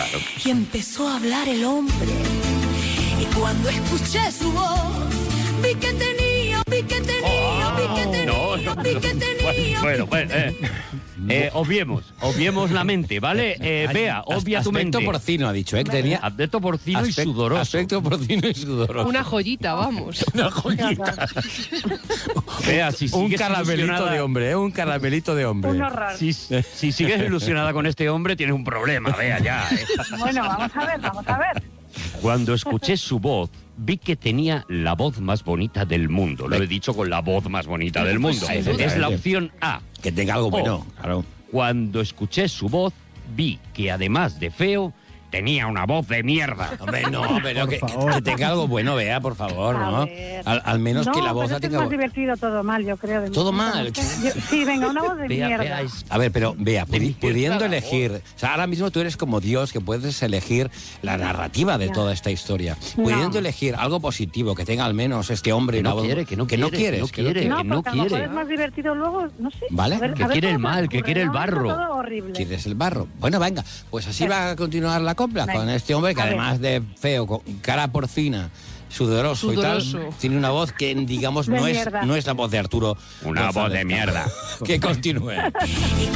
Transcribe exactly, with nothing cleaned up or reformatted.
Claro. Y empezó a hablar el hombre. Y cuando escuché su voz, vi que tenía, vi que tenía, vi que tenía, No, no, vi que no. tenía. Bueno, bueno, eh, eh, obviemos, obviemos la mente, ¿vale? Eh, Bea, obvia tu mente. Aspecto porcino, ha dicho, ¿eh? Que tenía Aspecto porcino y aspect- sudoroso. Aspecto porcino y sudoroso. Una joyita, vamos. Una joyita. Bea, si Un sigues caramelito ilusionada- de hombre, ¿eh? Un caramelito de hombre. Un horror. Si, si sigues ilusionada con este hombre, tienes un problema, Bea, ya. ¿eh? Bueno, vamos a ver, vamos a ver. Cuando escuché su voz, vi que tenía la voz más bonita del mundo. Lo he dicho con la voz más bonita del mundo. Sí, sí, Es sí. la opción A. Que tenga algo bueno, claro. Cuando escuché su voz, vi que además de feo, tenía una voz de mierda. Hombre, no, pero que, que- que tenga algo bueno, Bea, por favor, A ¿no? ver. Al, al menos no, que la voz pero la es que es tenga... más divertido todo mal, yo creo. de ¿Todo momento, mal? no sé. Yo- sí, venga, una voz de Bea, mierda. Bea, es- A ver, pero Bea, De pudi- mierda pudiendo la elegir... O sea, ahora mismo tú eres como Dios, que puedes elegir la narrativa de Ya. toda esta historia. No. Pudiendo elegir algo positivo, que tenga al menos este hombre... Que no una voz- quiere, que no que no quiere, quieres, que no quiere. quieres. No, que no porque a lo mejor quiere. es más divertido luego, no sé. Vale. A ver- Que a ver quiere el cómo se mal, me que ocurre, quiere el ¿no? barro. Todo horrible. ¿Quieres el barro? Bueno, venga, pues así va a continuar la copla Venga. con este hombre que A ver. además de feo, con cara porcina, sudoroso, Sudoroso. y tal, tiene una voz que, digamos, De no es, mierda. no es la voz de Arturo. Una voz González de mierda. Que continúe. Y